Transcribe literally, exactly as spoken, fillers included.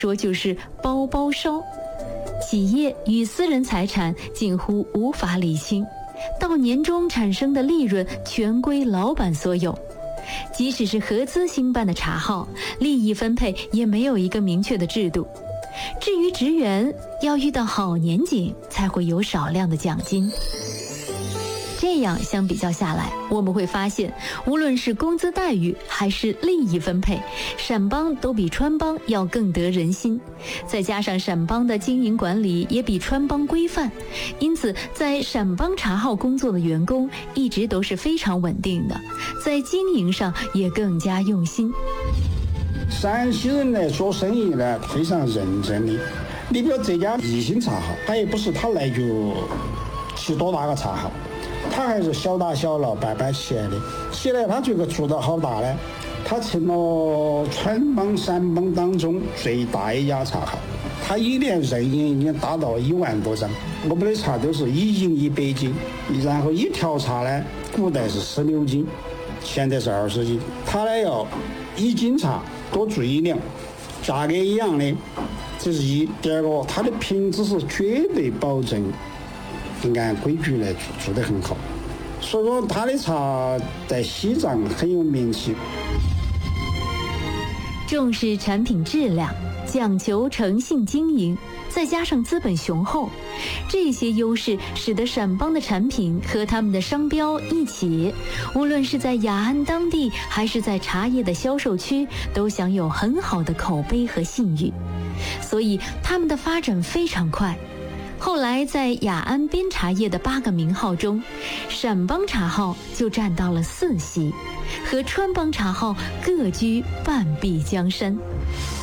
说就是包包烧。企业与私人财产近乎无法理清，到年终产生的利润全归老板所有。即使是合资兴办的茶号，利益分配也没有一个明确的制度。至于职员，要遇到好年景才会有少量的奖金。这样相比较下来，我们会发现，无论是工资待遇还是利益分配，陕帮都比川帮要更得人心。再加上陕帮的经营管理也比川帮规范，因此在陕帮茶号工作的员工一直都是非常稳定的，在经营上也更加用心。 陕西人来做生意呢，非常认真的。你比如这家宜兴茶号，他也不是他来就起多大个茶号，他还是小打小闹摆摆起来的。起来他这个做得好大呢，他成了川帮陕帮当中最大一家茶号，他一年任饮已经达到一万多张。我们的茶都是一斤一百斤，然后一条茶呢，古代是十六斤，现在是二十斤。他呢要一斤茶多做一两，价格一样的，这是一。第二个，它的品质是绝对保证按规矩来做，做得很好。所以说，它的茶在西藏很有名气。 重视产品质量，讲求诚信经营，再加上资本雄厚，这些优势使得陕帮的产品和他们的商标一起，无论是在雅安当地还是在茶叶的销售区，都享有很好的口碑和信誉，所以他们的发展非常快。后来在雅安编茶叶的八个名号中，陕帮茶号就占到了四席，和川帮茶号各居半壁江山。